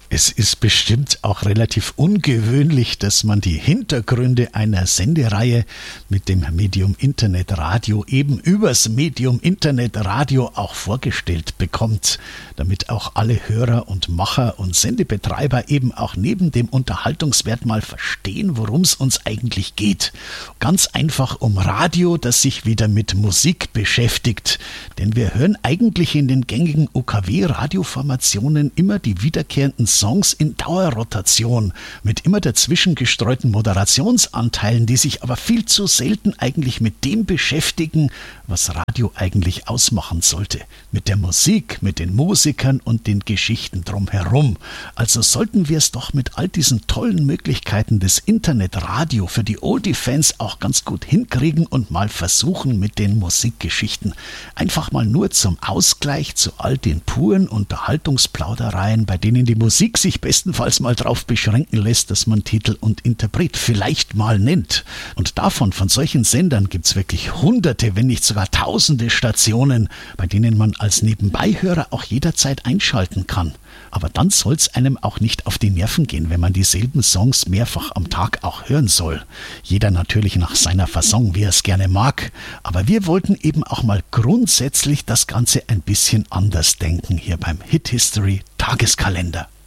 Es ist bestimmt auch relativ ungewöhnlich, dass man die Hintergründe einer Sendereihe mit dem Medium Internetradio eben übers Medium Internetradio auch vorgestellt bekommt, damit auch alle Hörer und Macher und Sendebetreiber eben auch neben dem Unterhaltungswert mal verstehen, worum es uns eigentlich geht. Ganz einfach um Radio, das sich wieder mit Musik beschäftigt. Denn wir hören eigentlich in den gängigen UKW-Radioformationen immer die wiederkehrenden Songs in Dauerrotation mit immer dazwischen gestreuten Moderationsanteilen, die sich aber viel zu selten eigentlich mit dem beschäftigen, was Radio eigentlich ausmachen sollte. Mit der Musik, mit den Musikern und den Geschichten drumherum. Also sollten wir es doch mit all diesen tollen Möglichkeiten des Internetradio für die Oldie-Fans auch ganz gut hinkriegen und mal versuchen mit den Musikgeschichten. Einfach mal nur zum Ausgleich zu all den puren Unterhaltungsplaudereien, bei denen die Musik sich bestenfalls mal drauf beschränken lässt, dass man Titel und Interpret vielleicht mal nennt. Und davon, von solchen Sendern, gibt's wirklich Hunderte, wenn nicht sogar Tausende Stationen, bei denen man als Nebenbeihörer auch jederzeit einschalten kann. Aber dann soll's einem auch nicht auf die Nerven gehen, wenn man dieselben Songs mehrfach am Tag auch hören soll. Jeder natürlich nach seiner Fasson, wie er es gerne mag. Aber wir wollten eben auch mal grundsätzlich das Ganze ein bisschen anders denken hier beim Hit History Tageskalender.